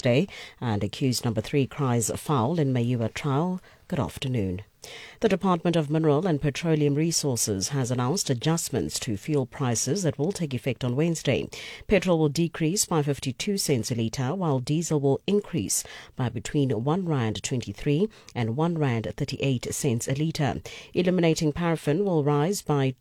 Wednesday, and accused number 3 cries foul in Meyiwa trial. Good afternoon. The Department of Mineral and Petroleum Resources has announced adjustments to fuel prices that will take effect on Wednesday. Petrol will decrease by 52 cents a litre, while diesel will increase by between R1.23 and R1.38 a litre. Illuminating paraffin will rise by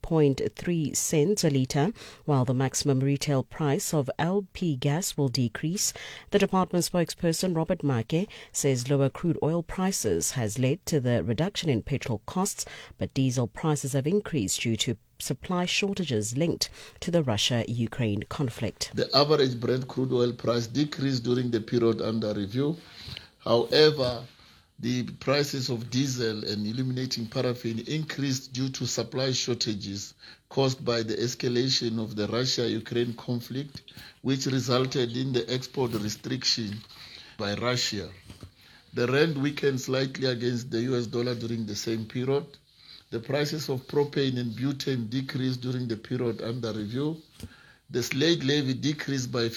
2.3 cents a litre, while the maximum retail price of LP gas will decrease. The department spokesperson Robert Make says lower crude oil prices has led to the reduction in petrol costs, but diesel prices have increased due to supply shortages linked to the Russia-Ukraine conflict. The average Brent crude oil price decreased during the period under review. However, the prices of diesel and illuminating paraffin increased due to supply shortages caused by the escalation of the Russia-Ukraine conflict, which resulted in the export restriction by Russia. The rand weakened slightly against the US dollar during the same period. The prices of propane and butane decreased during the period under review. The slate levy decreased by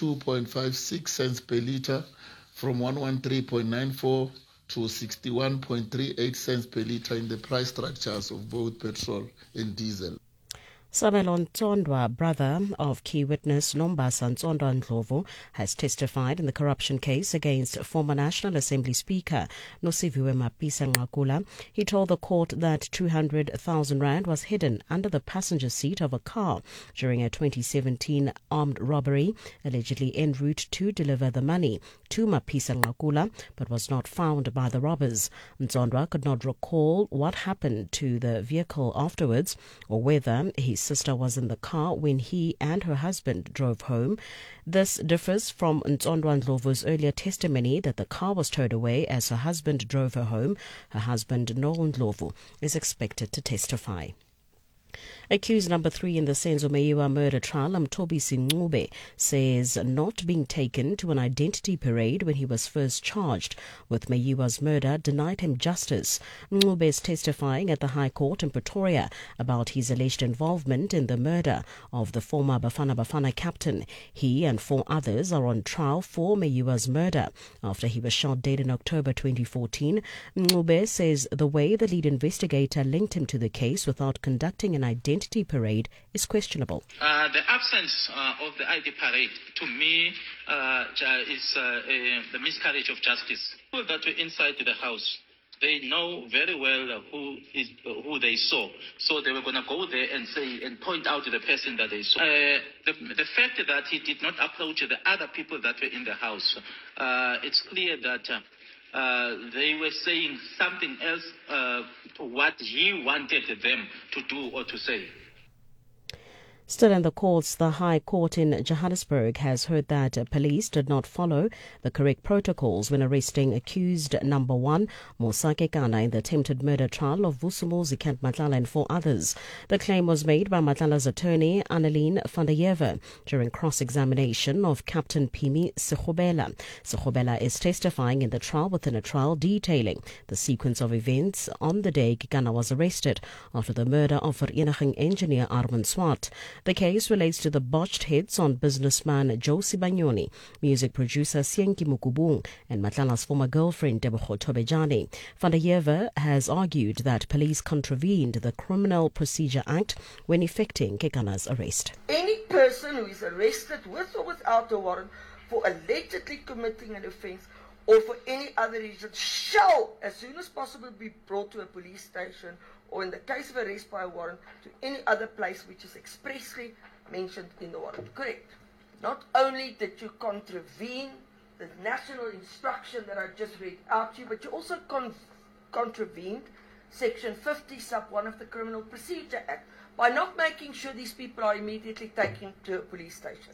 52.56 cents per litre from 113.94 to 61.38 cents per litre in the price structures of both petrol and diesel. Sabelo Ntsondwa, brother of key witness Nombasa Ntsondwa Ndlovu, has testified in the corruption case against former National Assembly Speaker Nosiviwe Mapisa-Nqakula. He told the court that 200,000 rand was hidden under the passenger seat of a car during a 2017 armed robbery, allegedly en route to deliver the money to Mapisa-Nqakula, but was not found by the robbers. Ntsondwa could not recall what happened to the vehicle afterwards or whether his sister was in the car when he and her husband drove home. This differs from Ntsondwa Ndlovu's earlier testimony that the car was towed away as her husband drove her home. Her husband, Noel Ndlovu, is expected to testify. Accused number 3 in the Senzo Meyiwa murder trial, Mthobisi Ncube, says not being taken to an identity parade when he was first charged with Meyiwa's murder denied him justice. Ncube is testifying at the High Court in Pretoria about his alleged involvement in the murder of the former Bafana Bafana captain. He and 4 others are on trial for Meyiwa's murder after he was shot dead in October 2014. Ncube says the way the lead investigator linked him to the case without conducting an identity parade is questionable. The absence of the ID parade, to me, is the miscarriage of justice. People that were inside the house, they know very well who they saw. So they were going to go there and say and point out to the person that they saw. The fact that he did not approach the other people that were in the house, it's clear that they were saying something else to what he wanted them to do or to say. Still in the courts, the High Court in Johannesburg has heard that police did not follow the correct protocols when arresting accused number 1, Mosake Kana, in the attempted murder trial of Vusumuzi Kent Matlala and 4 others. The claim was made by Matlala's attorney, Anneline van der Heever, during cross-examination of Captain Pimi Sekgobela. Sekgobela is testifying in the trial within a trial detailing the sequence of events on the day Kana was arrested after the murder of Vereniging engineer Armand Swart. The case relates to the botched hits on businessman Josie Banyoni, music producer Sienki Mukubung, and Matlala's former girlfriend Deboho Tobejani. Van der Heever has argued that police contravened the Criminal Procedure Act when effecting Kekana's arrest. Any person who is arrested with or without a warrant for allegedly committing an offence or for any other reason shall, as soon as possible, be brought to a police station or, in the case of arrest by a warrant, to any other place which is expressly mentioned in the warrant. Correct. Not only did you contravene the national instruction that I just read out to you, but you also contravened Section 50, Sub 1 of the Criminal Procedure Act by not making sure these people are immediately taken to a police station.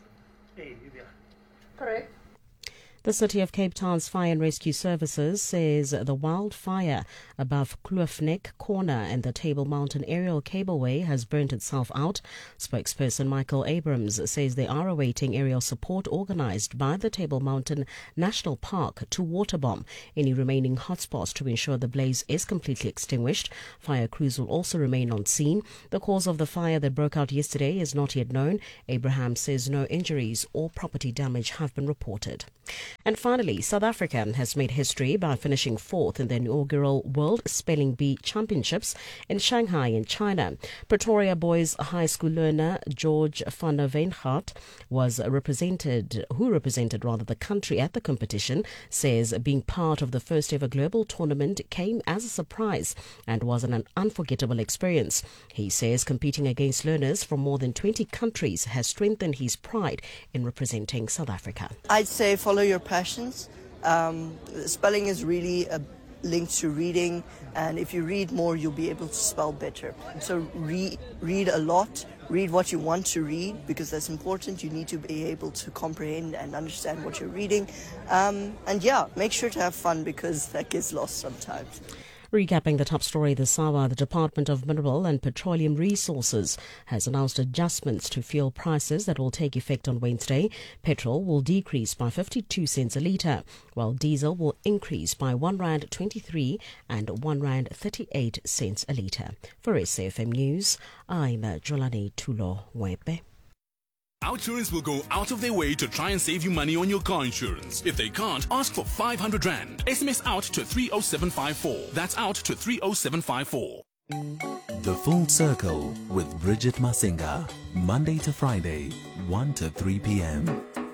Correct. The City of Cape Town's Fire and Rescue Services says the wildfire above Kloofnek Corner and the Table Mountain Aerial Cableway has burnt itself out. Spokesperson Michael Abrams says they are awaiting aerial support organised by the Table Mountain National Park to waterbomb any remaining hotspots to ensure the blaze is completely extinguished. Fire crews will also remain on scene. The cause of the fire that broke out yesterday is not yet known. Abraham says no injuries or property damage have been reported. And finally, South Africa has made history by finishing fourth in the inaugural World Spelling Bee Championships in Shanghai in China. Pretoria Boys High School learner George van der Weingaard who represented the country at the competition, says being part of the first ever global tournament came as a surprise and was an unforgettable experience. He says competing against learners from more than 20 countries has strengthened his pride in representing South Africa. I'd say follow your passions. Spelling is really linked to reading, and if you read more, you'll be able to spell better. So read a lot. Read what you want to read, because that's important. You need to be able to comprehend and understand what you're reading. And make sure to have fun, because that gets lost sometimes. Recapping the top story this hour, the Department of Mineral and Petroleum Resources has announced adjustments to fuel prices that will take effect on Wednesday. Petrol will decrease by 52 cents a litre, while diesel will increase by R1.23 and R1.38 a litre. For SAFM News, I'm Jolani Tulo-Wepe. Outsurance will go out of their way to try and save you money on your car insurance. If they can't, ask for 500 Rand. SMS out to 30754. That's out to 30754. The Full Circle with Bridget Masinga. Monday to Friday, 1 to 3 p.m.